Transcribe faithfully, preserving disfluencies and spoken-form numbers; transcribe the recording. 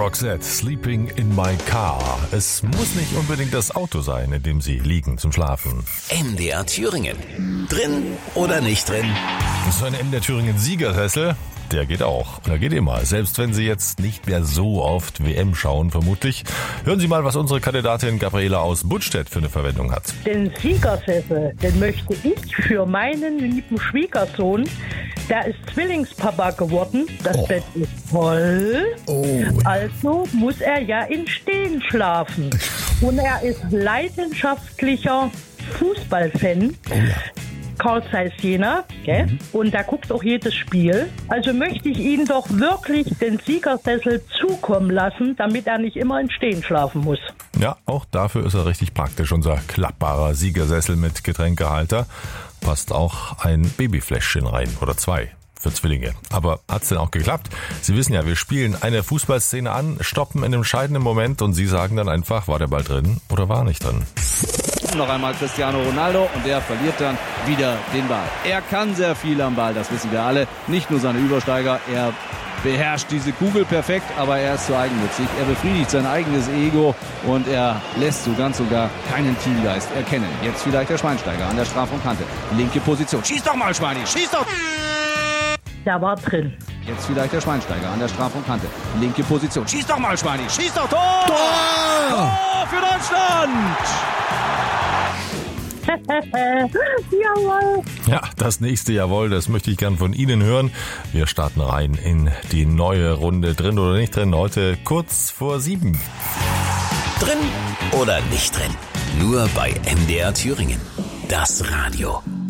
Roxette, Sleeping in my car. Es muss nicht unbedingt das Auto sein, in dem Sie liegen zum Schlafen. M D R Thüringen. Drin oder nicht drin? So ein M D R Thüringen Siegersessel, der geht auch. Der geht immer. Selbst wenn Sie jetzt nicht mehr so oft W M schauen, vermutlich. Hören Sie mal, was unsere Kandidatin Gabriela aus Buttstedt für eine Verwendung hat. Den Siegersessel, den möchte ich für meinen lieben Schwiegersohn. Der ist Zwillingspapa geworden. Das oh. Bett ist voll. Oh. Also muss er ja im Stehen schlafen. Und er ist leidenschaftlicher Fußballfan. Oh ja. Carl Zeiss Jena, gell? Mhm. Und der guckt auch jedes Spiel. Also möchte ich ihn doch wirklich den Siegersessel zukommen lassen, damit er nicht immer im Stehen schlafen muss. Ja, auch dafür ist er richtig praktisch, unser klappbarer Siegersessel mit Getränkehalter. Passt auch ein Babyfläschchen rein oder zwei für Zwillinge. Aber hat's denn auch geklappt? Sie wissen ja, wir spielen eine Fußballszene an, stoppen in einem entscheidenden Moment und Sie sagen dann einfach, war der Ball drin oder war er nicht drin? Noch einmal Cristiano Ronaldo und der verliert dann wieder den Ball. Er kann sehr viel am Ball, das wissen wir alle. Nicht nur seine Übersteiger, er beherrscht diese Kugel perfekt, aber er ist zu eigennützig. Er befriedigt sein eigenes Ego und er lässt so ganz sogar keinen Teamgeist erkennen. Jetzt vielleicht der Schweinsteiger an der Strafraumkante. Linke Position. Schieß doch mal, Schweini, schieß doch! Der war drin. Jetzt vielleicht der Schweinsteiger an der Strafraumkante. Linke Position. Schieß doch mal, Schweini, schieß doch! Tor! Tor! Tor für Deutschland! Jawohl. Ja, das nächste Jawohl, das möchte ich gern von Ihnen hören. Wir starten rein in die neue Runde Drin oder nicht drin, heute kurz vor sieben. Drin oder nicht drin? Nur bei M D R Thüringen. Das Radio.